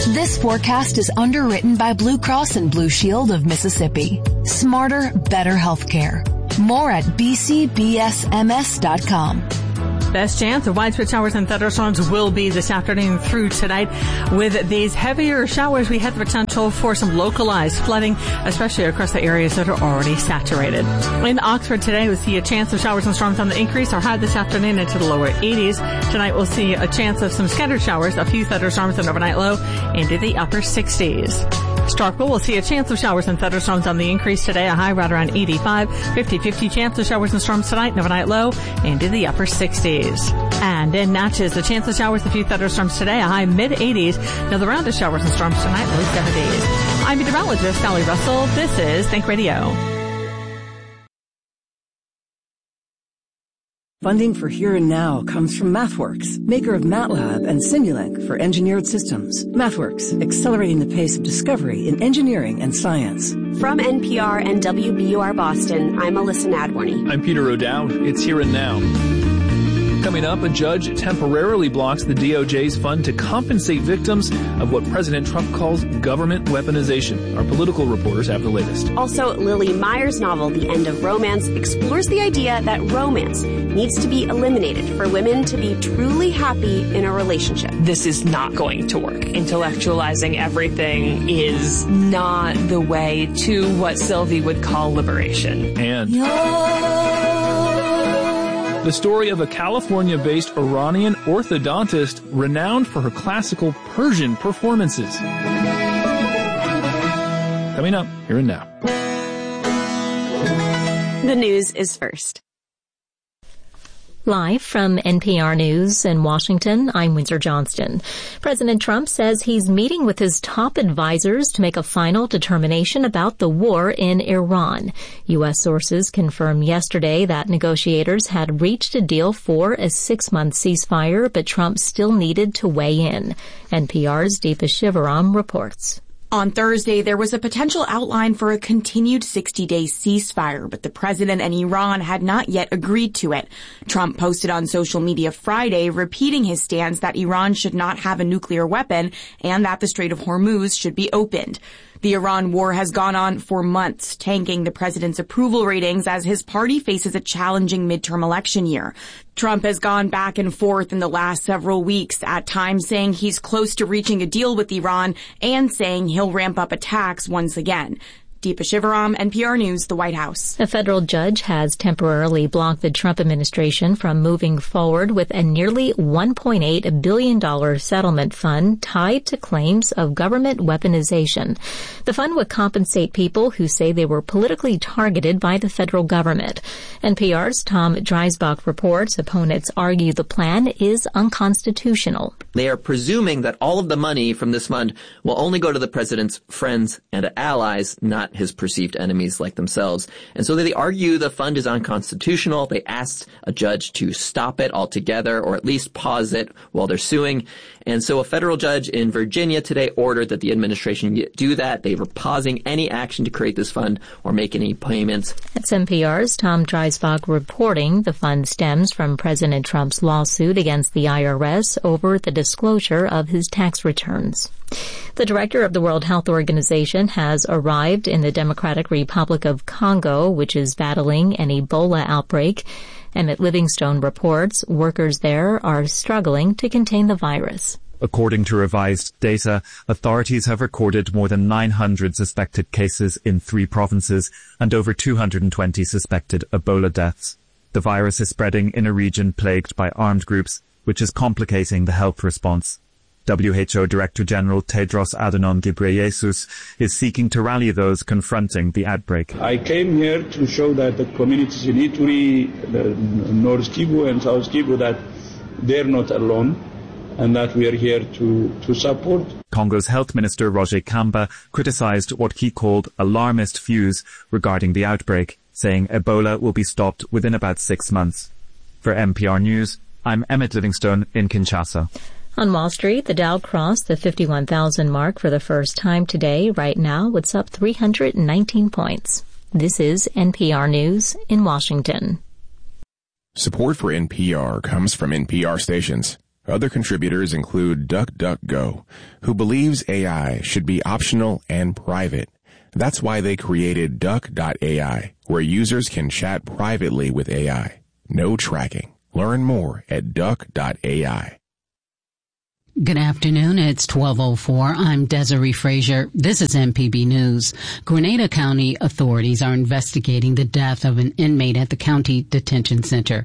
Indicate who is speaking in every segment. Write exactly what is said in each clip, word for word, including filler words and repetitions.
Speaker 1: This forecast is underwritten by Blue Cross and Blue Shield of Mississippi. Smarter, better healthcare. More at b c b s m s dot com.
Speaker 2: Best chance of widespread showers and thunderstorms will be this afternoon through tonight. With these heavier showers, we have the potential for some localized flooding, especially across the areas that are already saturated. In Oxford today, we'll see a chance of showers and storms on the increase. Our high this afternoon into the lower eighties. Tonight, we'll see a chance of some scattered showers, a few thunderstorms, and overnight low into the upper sixties. Starkville will see a chance of showers and thunderstorms on the increase today, a high right around eighty-five. fifty-fifty chance of showers and storms tonight, and overnight low into the upper sixties. And in Natchez, a chance of showers, a few thunderstorms today, a high mid-eighties. Another round of showers and storms tonight, low seventies. I'm meteorologist Sally Russell. This is Think Radio.
Speaker 3: Funding for Here and Now comes from MathWorks, maker of MATLAB and Simulink for engineered systems. MathWorks, accelerating the pace of discovery in engineering and science.
Speaker 4: From N P R and W B U R Boston, I'm Alyssa Nadworny.
Speaker 5: I'm Peter O'Dowd. It's Here and Now. Coming up, a judge temporarily blocks the D O J's fund to compensate victims of what President Trump calls government weaponization. Our political reporters have the latest.
Speaker 4: Also, Lily Meyer's novel, The End of Romance, explores the idea that romance needs to be eliminated for women to be truly happy in a relationship.
Speaker 6: This is not going to work. Intellectualizing everything is not the way to what Sylvie would call liberation.
Speaker 5: And the story of a California-based Iranian orthodontist renowned for her classical Persian performances. Coming up, Here and Now.
Speaker 4: The news is first.
Speaker 7: Live from N P R News in Washington, I'm Windsor Johnston. President Trump says he's meeting with his top advisors to make a final determination about the war in Iran. U S sources confirmed yesterday that negotiators had reached a deal for a six-month ceasefire, but Trump still needed to weigh in. N P R's Deepa Shivaram reports.
Speaker 8: On Thursday, there was a potential outline for a continued sixty-day ceasefire, but the president and Iran had not yet agreed to it. Trump posted on social media Friday, repeating his stance that Iran should not have a nuclear weapon and that the Strait of Hormuz should be opened. The Iran war has gone on for months, tanking the president's approval ratings as his party faces a challenging midterm election year. Trump has gone back and forth in the last several weeks, at times saying he's close to reaching a deal with Iran and saying he'll ramp up attacks once again. Deepa Shivaram, N P R News, the White House.
Speaker 7: A federal judge has temporarily blocked the Trump administration from moving forward with a nearly one point eight billion dollars settlement fund tied to claims of government weaponization. The fund would compensate people who say they were politically targeted by the federal government. N P R's Tom Dreisbach reports opponents argue the plan is unconstitutional.
Speaker 9: They are presuming that all of the money from this fund will only go to the president's friends and allies, not his perceived enemies like themselves. And so they argue the fund is unconstitutional. They asked a judge to stop it altogether or at least pause it while they're suing. And so a federal judge in Virginia today ordered that the administration do that. They were pausing any action to create this fund or make any payments.
Speaker 7: That's N P R's Tom Dreisbach reporting the fund stems from President Trump's lawsuit against the I R S over the disclosure of his tax returns. The director of the World Health Organization has arrived in the Democratic Republic of Congo, which is battling an Ebola outbreak. Emmett Livingstone reports workers there are struggling to contain the virus.
Speaker 10: According to revised data, authorities have recorded more than nine hundred suspected cases in three provinces and over two hundred twenty suspected Ebola deaths. The virus is spreading in a region plagued by armed groups, which is complicating the health response. W H O Director General Tedros Adhanom Ghebreyesus is seeking to rally those confronting the outbreak.
Speaker 11: I came here to show that the communities in Ituri, the North Kivu and South Kivu, that they're not alone and that we are here to, to support.
Speaker 10: Congo's Health Minister Roger Kamba criticized what he called alarmist views regarding the outbreak, saying Ebola will be stopped within about six months. For N P R News, I'm Emmett Livingstone in Kinshasa.
Speaker 7: On Wall Street, the Dow crossed the fifty-one thousand mark for the first time today. Right now, it's up three hundred nineteen points. This is N P R News in Washington.
Speaker 12: Support for N P R comes from N P R stations. Other contributors include DuckDuckGo, who believes A I should be optional and private. That's why they created Duck dot A I, where users can chat privately with A I. No tracking. Learn more at Duck dot A I.
Speaker 13: Good afternoon. It's twelve oh four. I'm Desiree Frazier. This is M P B News. Grenada County authorities are investigating the death of an inmate at the county detention center.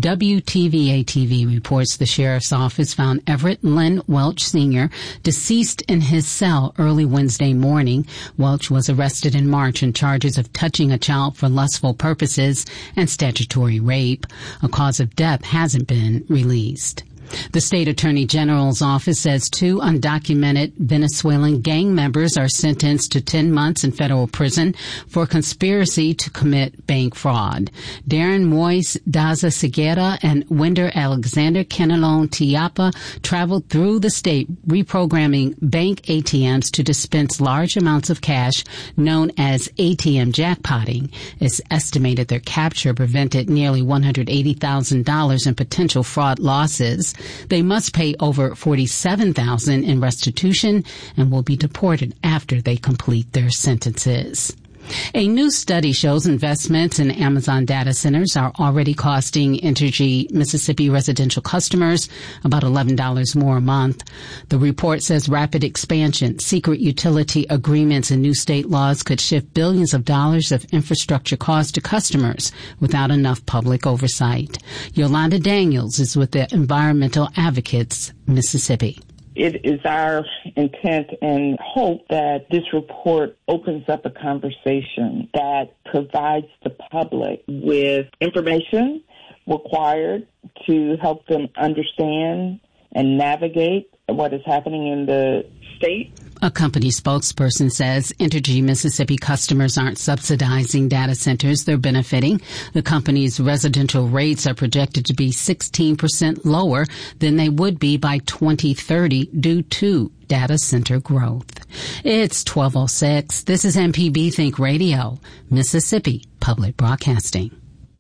Speaker 13: W T V A T V reports the sheriff's office found Everett Lynn Welch Senior deceased in his cell early Wednesday morning. Welch was arrested in March on charges of touching a child for lustful purposes and statutory rape. A cause of death hasn't been released. The state attorney general's office says two undocumented Venezuelan gang members are sentenced to ten months in federal prison for conspiracy to commit bank fraud. Darren Moise Daza Seguera and Winder Alexander Canelon Tiapa traveled through the state reprogramming bank A T Ms to dispense large amounts of cash known as A T M jackpotting. It's estimated their capture prevented nearly one hundred eighty thousand dollars in potential fraud losses. They must pay over forty-seven thousand dollars in restitution and will be deported after they complete their sentences. A new study shows investments in Amazon data centers are already costing Entergy Mississippi residential customers about eleven dollars more a month. The report says rapid expansion, secret utility agreements, and new state laws could shift billions of dollars of infrastructure costs to customers without enough public oversight. Yolanda Daniels is with the Environmental Advocates Mississippi.
Speaker 14: It is our intent and hope that this report opens up a conversation that provides the public with information required to help them understand and navigate what is happening in the state.
Speaker 13: A company spokesperson says Entergy Mississippi customers aren't subsidizing data centers, they're benefiting. The company's residential rates are projected to be sixteen percent lower than they would be by twenty thirty due to data center growth. It's twelve oh six. This is M P B Think Radio, Mississippi Public Broadcasting.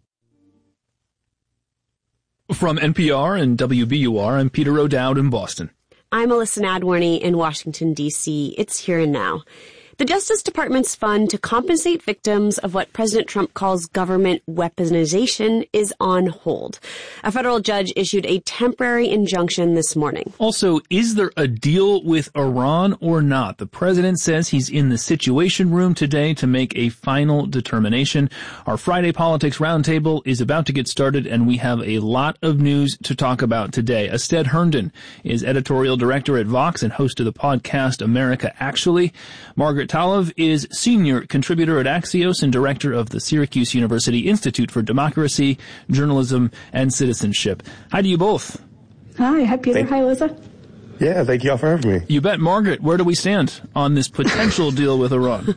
Speaker 5: From N P R and W B U R, I'm Peter O'Dowd in Boston.
Speaker 4: I'm Alyssa Nadworny in Washington, D C It's Here and Now. The Justice Department's fund to compensate victims of what President Trump calls government weaponization is on hold. A federal judge issued a temporary injunction this morning.
Speaker 5: Also, is there a deal with Iran or not? The president says he's in the Situation Room today to make a final determination. Our Friday Politics Roundtable is about to get started, and we have a lot of news to talk about today. Ested Herndon is editorial director at Vox and host of the podcast America Actually. Margaret Talev is senior contributor at Axios and director of the Syracuse University Institute for Democracy, Journalism, and Citizenship. Hi to you both.
Speaker 15: Hi. Hi, Peter. Thank- Hi, Alyssa.
Speaker 16: Yeah, thank you all for having me.
Speaker 5: You bet. Margaret, where do we stand on this potential deal with Iran?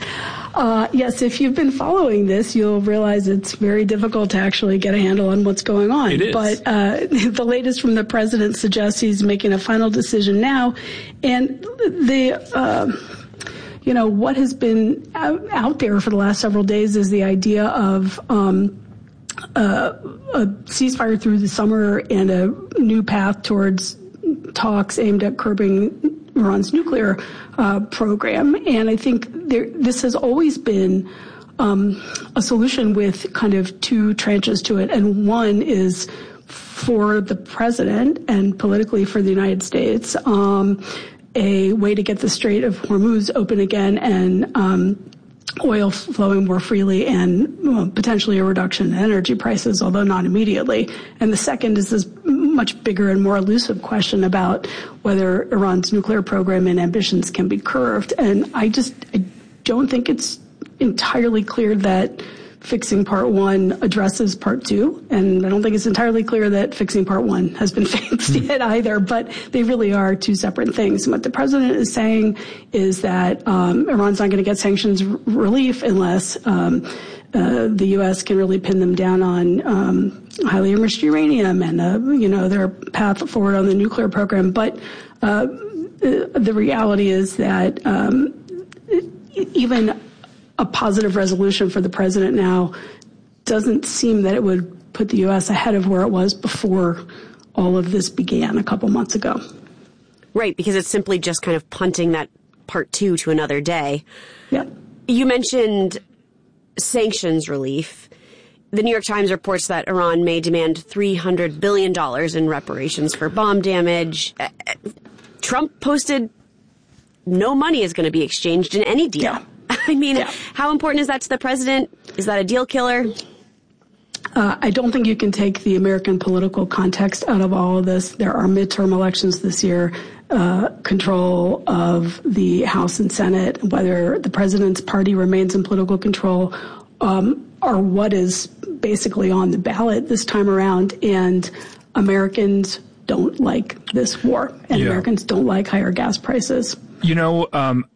Speaker 15: Uh, yes, if you've been following this, you'll realize it's very difficult to actually get a handle on what's going on.
Speaker 5: It is.
Speaker 15: But uh, the latest from the president suggests he's making a final decision now. And the... Uh, You know, what has been out, out there for the last several days is the idea of um, uh, a ceasefire through the summer and a new path towards talks aimed at curbing Iran's nuclear uh, program. And I think there, this has always been um, a solution with kind of two tranches to it. And one is for the president and politically for the United States, um, a way to get the Strait of Hormuz open again and um, oil flowing more freely and well, potentially a reduction in energy prices, although not immediately. And the second is this much bigger and more elusive question about whether Iran's nuclear program and ambitions can be curbed. And I just I don't think it's entirely clear that fixing part one addresses part two. And I don't think it's entirely clear that fixing part one has been fixed mm. yet either, but they really are two separate things. And what the president is saying is that um, Iran's not going to get sanctions r- relief unless um, uh, the U S can really pin them down on um, highly enriched uranium and, uh, you know, their path forward on the nuclear program. But uh, the reality is that um, even a positive resolution for the president now doesn't seem that it would put the U S ahead of where it was before all of this began a couple months ago.
Speaker 4: Right, because it's simply just kind of punting that part two to another day.
Speaker 15: Yeah.
Speaker 4: You mentioned sanctions relief. The New York Times reports that Iran may demand three hundred billion dollars in reparations for bomb damage. Trump posted no money is going to be exchanged in any deal.
Speaker 15: Yeah.
Speaker 4: I mean,
Speaker 15: yeah.
Speaker 4: How important is that to the president? Is that a deal killer?
Speaker 15: Uh, I don't think you can take the American political context out of all of this. There are midterm elections this year. Uh, control of the House and Senate, whether the president's party remains in political control, um, are what is basically on the ballot this time around. And Americans don't like this war, and yeah. Americans don't like higher gas prices.
Speaker 5: You know, um,